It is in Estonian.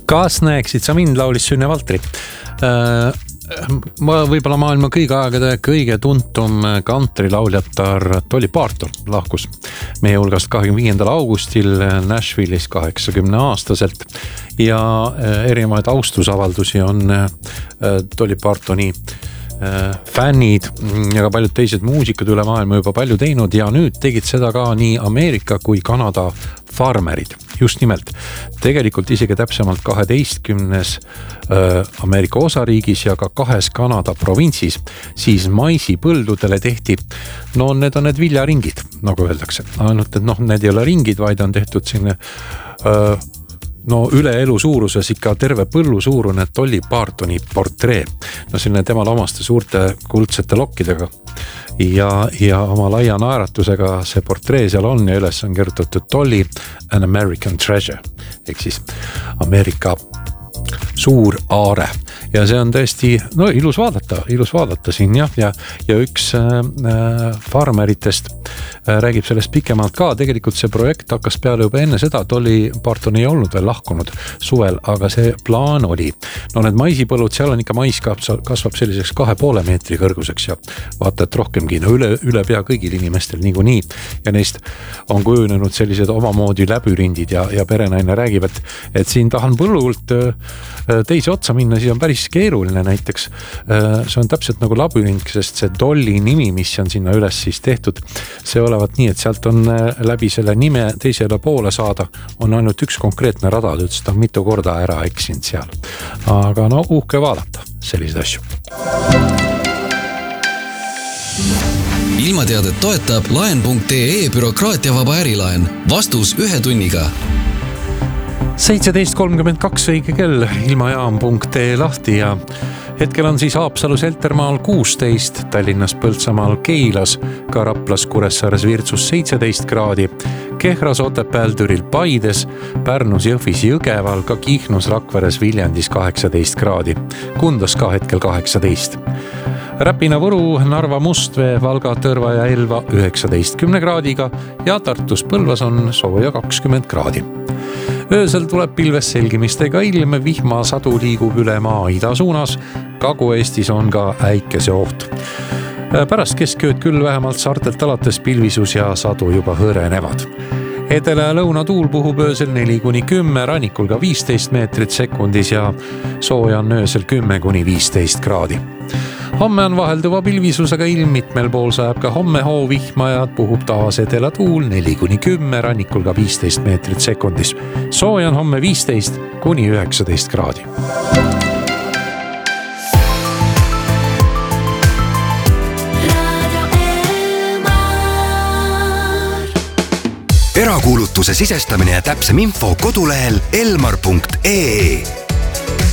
Kas näeksid sa mind, laulis Sünne Valtri. Võib-olla maailma kõige aegade kõige tuntum country-lauljatar Dolly Parton lahkus meie hulgast 25. augustil Nashville'is 80-aastaselt ja erinevaid austusavaldusi on Dolly Partoni fännid ja ka paljud teised muusikud üle maailma juba palju teinud ja nüüd tegid seda ka nii Ameerika kui Kanada farmerid. Just nimelt, tegelikult isegi täpsemalt 12 Ameerika osariigis ja ka 2 Kanada provintsis, siis maisipõldudele tehti, need on need viljaringid, nagu öeldakse. Ainult, et need ei ole ringid, vaid on tehtud sinne üle elu suuruses ikka terve põllu suurune Dolly Partoni portree. Selline temal omaste suurte kuldsete lokkidega ja oma laia naeratusega see portree seal on ja üles on kirjutatud Dolly an American Treasure ehk siis Ameerika suur aare ja see on tõesti ilus vaadata siin ja üks farmeritest räägib sellest pikemalt ka. Tegelikult see projekt hakkas peale juba enne seda, Dolly Parton ei olnud veel lahkunud suvel, aga see plaan oli. Need maisipõllud, seal on ikka mais kasvab selliseks 2,5 meetri kõrguseks ja vaata, et rohkemgi üle pea kõigil inimestel niikuinii ja neist on kujunenud sellised omamoodi läbürindid ja perenaine räägib, et siin tahan põllult teise otsa minna, siis on päris keeruline näiteks. See on täpselt nagu labürint, sest see Dolly nimi, mis on sinna üles siis tehtud, see olevat nii, et sealt on läbi selle nime teisele poole saada, on ainult üks konkreetne rada, ta ütles, ta on mitu korda ära eksinud seal. Aga uhke vaadata selliseid asju. Ilmateadet toetab laen.ee bürokraatiavaba ärilaen. Vastus 1 tunniga. 17.32 õige kell, ilmajaam.ee lahti ja hetkel on siis Haapsalus Heltermaal 16, Tallinnas Põltsamaal Keilas, ka Raplas Kuressaares Virtsus 17 kraadi, Kehras Otepääl Türil Paides, Pärnus Jõhvis Jõgeval, ka Kihnus Rakveres Viljandis 18 kraadi, Kundas ka hetkel 18. Räpina Võru, Narva Mustvee, Valga, Tõrva ja Elva 19 kraadiga ja Tartus Põlvas on sooja 20 kraadi. Öösel tuleb pilves selgimistega ilm, vihmasadu liigub üle maa ida suunas, Kagu-Eestis on ka äikese oht. Pärast keskööd küll vähemalt saartelt alates pilvisus ja sadu juba hõrenevad. Edele ja lõuna tuul puhub öösel 4-10, rannikul ka 15 meetrit sekundis ja sooja on öösel 10-15 kraadi. Homme on vahelduva pilvisusega ilm, mitmel pool sajab ka homme hoovihma ja puhub taas edela tuul 4-10, rannikul ka 15 meetrit sekundis. Sooja on homme 15-19 kraadi. Erakuulutuse sisestamine ja täpsem info kodulehel elmar.ee